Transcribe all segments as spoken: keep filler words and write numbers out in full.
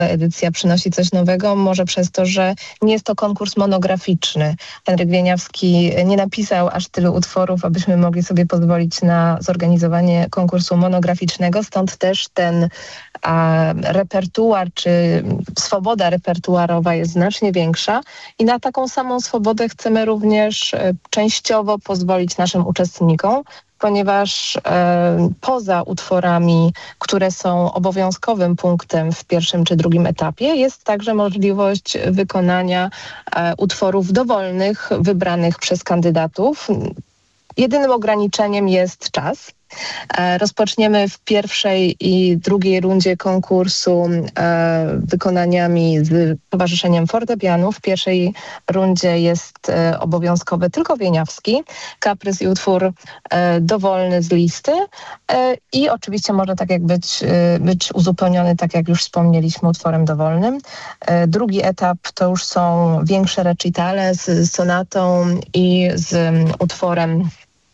edycja przynosi coś nowego, może przez to, że nie jest to konkurs monograficzny. Henryk Wieniawski nie napisał aż tylu utworów, abyśmy mogli sobie pozwolić na zorganizowanie konkursu monograficznego, stąd też ten a, repertuar, czy swoboda repertuarowa jest znacznie większa i na taką samą swobodę chcemy również e, częściowo pozwolić naszym uczestnikom, ponieważ e, poza utworami, które są obowiązkowym punktem w pierwszym czy drugim etapie, jest także możliwość wykonania e, utworów dowolnych, wybranych przez kandydatów. Jedynym ograniczeniem jest czas. E, rozpoczniemy w pierwszej i drugiej rundzie konkursu e, wykonaniami z towarzyszeniem fortepianu. W pierwszej rundzie jest e, obowiązkowy tylko Wieniawski, kaprys i utwór e, dowolny z listy e, i oczywiście może tak jak być, e, być uzupełniony, tak jak już wspomnieliśmy, utworem dowolnym. E, drugi etap to już są większe recitale z sonatą i z um, utworem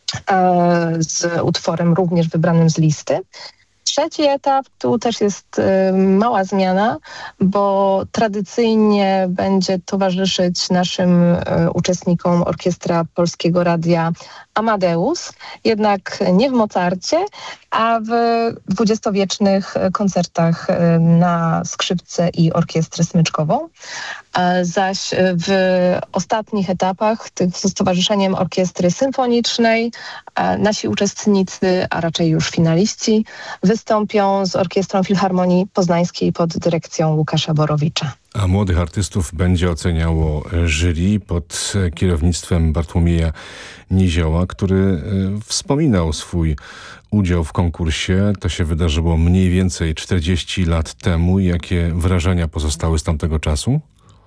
z utworem również wybranym z listy. Trzeci etap, tu też jest y, mała zmiana, bo tradycyjnie będzie towarzyszyć naszym y, uczestnikom Orkiestra Polskiego Radia Amadeus, jednak nie w Mozarcie, a w dwudziestowiecznych koncertach y, na skrzypce i orkiestrę smyczkową. A zaś w ostatnich etapach tych z Towarzyszeniem Orkiestry Symfonicznej nasi uczestnicy, a raczej już finaliści, wystąpią z Orkiestrą Filharmonii Poznańskiej pod dyrekcją Łukasza Borowicza. A młodych artystów będzie oceniało jury pod kierownictwem Bartłomieja Nizioła, który wspominał swój udział w konkursie. To się wydarzyło mniej więcej czterdzieści lat temu. Jakie wrażenia pozostały z tamtego czasu?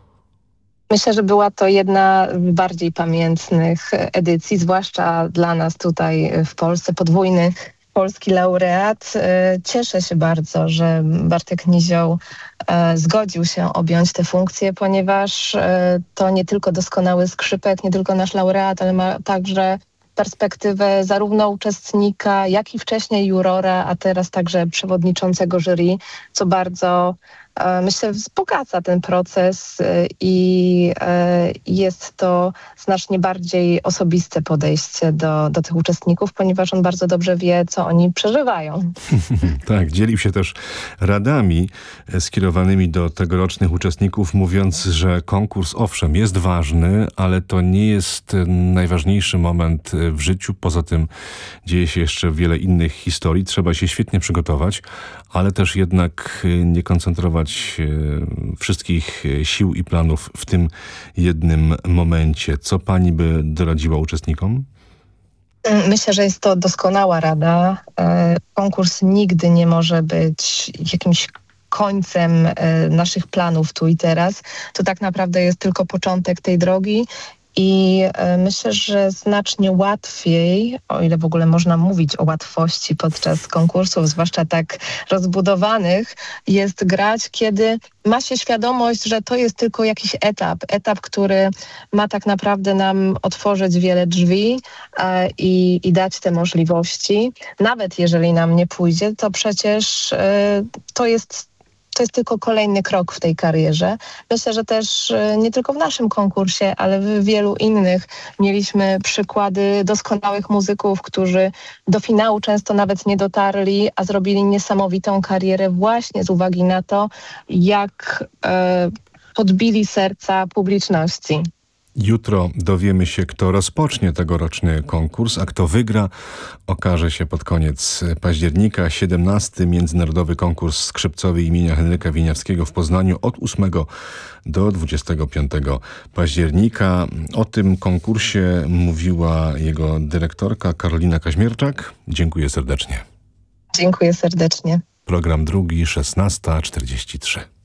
Myślę, że była to jedna z bardziej pamiętnych edycji, zwłaszcza dla nas tutaj w Polsce. Podwójny polski laureat. Cieszę się bardzo, że Bartek Nizioł zgodził się objąć tę funkcję, ponieważ to nie tylko doskonały skrzypek, nie tylko nasz laureat, ale ma także perspektywę zarówno uczestnika, jak i wcześniej jurora, a teraz także przewodniczącego jury, co bardzo myślę wzbogaca ten proces i jest to znacznie bardziej osobiste podejście do, do tych uczestników, ponieważ on bardzo dobrze wie, co oni przeżywają. Tak, dzielił się też radami skierowanymi do tegorocznych uczestników, mówiąc, że konkurs owszem jest ważny, ale to nie jest najważniejszy moment w życiu. Poza tym dzieje się jeszcze wiele innych historii. Trzeba się świetnie przygotować, ale też jednak nie koncentrować wszystkich sił i planów w tym jednym momencie. Co pani by doradziła uczestnikom? Myślę, że jest to doskonała rada. Konkurs nigdy nie może być jakimś końcem naszych planów tu i teraz. To tak naprawdę jest tylko początek tej drogi. I myślę, że znacznie łatwiej, o ile w ogóle można mówić o łatwości podczas konkursów, zwłaszcza tak rozbudowanych, jest grać, kiedy ma się świadomość, że to jest tylko jakiś etap. Etap, który ma tak naprawdę nam otworzyć wiele drzwi e, i, i dać te możliwości. Nawet jeżeli nam nie pójdzie, to przecież e, to jest To jest tylko kolejny krok w tej karierze. Myślę, że też nie tylko w naszym konkursie, ale w wielu innych mieliśmy przykłady doskonałych muzyków, którzy do finału często nawet nie dotarli, a zrobili niesamowitą karierę właśnie z uwagi na to, jak e, podbili serca publiczności. Jutro dowiemy się, kto rozpocznie tegoroczny konkurs, a kto wygra, okaże się pod koniec października. siedemnasty Międzynarodowy Konkurs Skrzypcowy imienia Henryka Wieniawskiego w Poznaniu od ósmego do dwudziestego piątego października. O tym konkursie mówiła jego dyrektorka Karolina Kaźmierczak. Dziękuję serdecznie. Dziękuję serdecznie. Program drugi, szesnasta czterdzieści trzy.